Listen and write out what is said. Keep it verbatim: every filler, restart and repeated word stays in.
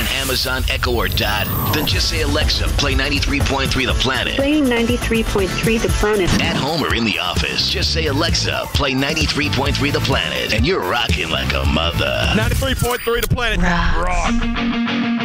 Amazon Echo or Dot? Then just say, Alexa, play ninety-three point three The Planet. Play ninety-three point three The Planet. At home or in the office, just say, Alexa, play ninety-three point three The Planet. And you're rocking like a mother. ninety-three point three The Planet. Rock. Rock.